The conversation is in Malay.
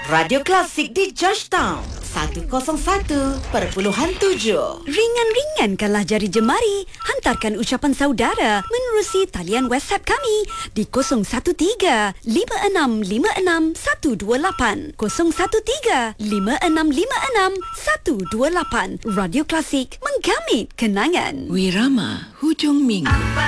Radio Klasik di Georgetown 101.7. Ringan-ringankanlah jari jemari. Hantarkan ucapan saudara menerusi talian WhatsApp kami di 013-5656-128. 013-5656-128. Radio Klasik, menggamit kenangan. Wirama Hujung Minggu.